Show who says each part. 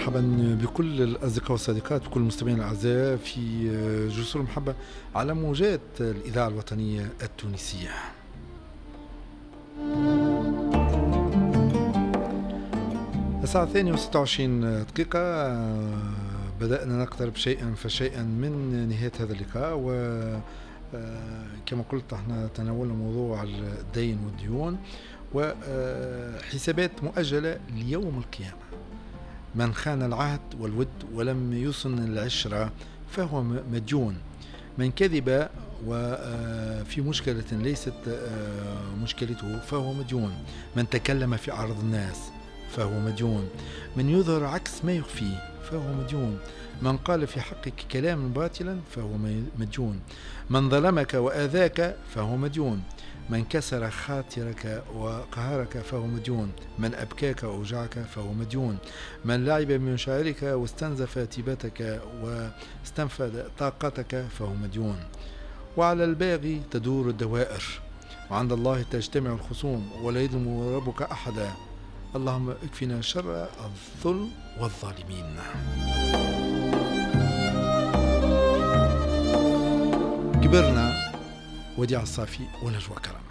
Speaker 1: مرحبا بكل الأصدقاء والصديقات وكل المستمعين الأعزاء في جسور المحبة على موجات الإذاعة الوطنية التونسية. الساعة 2:26 بدأنا نقترب شيئا فشيئا من نهاية هذا اللقاء، وكما قلت احنا تناولنا موضوع الدين والديون وحسابات مؤجلة ليوم القيامة. من خان العهد والود ولم يصن العشرة فهو مديون. من كذب وفي مشكلة ليست مشكلته فهو مديون. من تكلم في عرض الناس فهو مديون. من يظهر عكس ما يخفيه فهو مديون. من قال في حقك كلاما باطلا فهو مديون. من ظلمك وآذاك فهو مديون. من كسر خاطرك وقهرك فهو مديون. من أبكاك وأوجعك فهو مديون. من لعب بمشاعرك واستنزف طيبتك واستنفذ طاقتك فهو مديون. وعلى الباغي تدور الدوائر، وعند الله تجتمع الخصوم، ولا يظلم ربك أحدا. اللهم اكفنا شر الظلم والظالمين. كبرنا وديع الصافي ونجوى كرم.